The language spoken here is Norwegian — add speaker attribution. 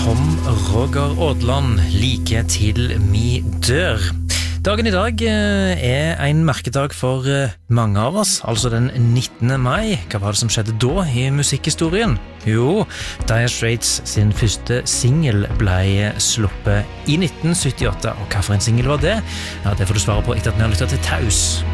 Speaker 1: Tom Roger Aadland, like til mi dør. Dagen i dag er en merkedag for mange av oss, altså den 19. mai. Hva var det som skjedde da i musikkhistorien? Jo, Dire Straits sin første single ble sluppet i 1978, og hva for en single var det? Ja, det får du svare på etter at vi har lyttet til Taus.